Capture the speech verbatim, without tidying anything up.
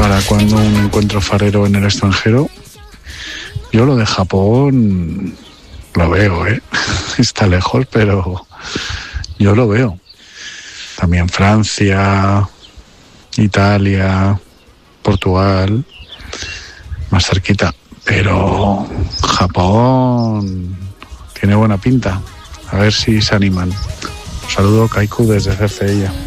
¿Para cuando un encuentro farero en el extranjero? Yo lo de Japón lo veo, ¿eh? Está lejos, pero yo lo veo. También Francia, Italia, Portugal, más cerquita. Pero Japón tiene buena pinta. A ver si se animan. Un saludo, Kaiku, desde Cercedilla.